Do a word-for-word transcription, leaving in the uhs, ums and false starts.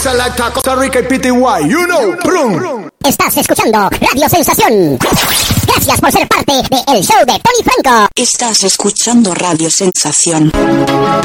selecta Costa Rica y P T Y, you know, brum. Estás escuchando Radio Sensación. Gracias por ser parte del show de Tony Franco. Estás escuchando Radio Sensación.